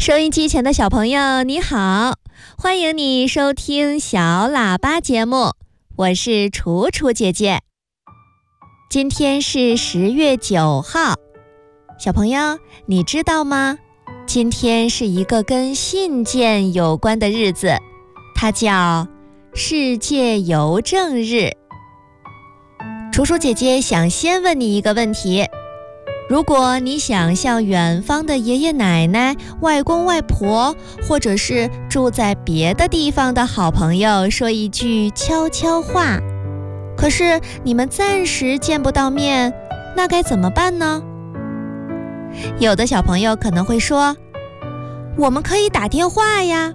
收音机前的小朋友你好，欢迎你收听小喇叭节目，我是楚楚姐姐。今天是10月9号，小朋友你知道吗？今天是一个跟信件有关的日子，它叫世界邮政日。楚楚姐姐想先问你一个问题，如果你想向远方的爷爷奶奶、外公外婆，或者是住在别的地方的好朋友说一句悄悄话，可是你们暂时见不到面，那该怎么办呢？有的小朋友可能会说，我们可以打电话呀。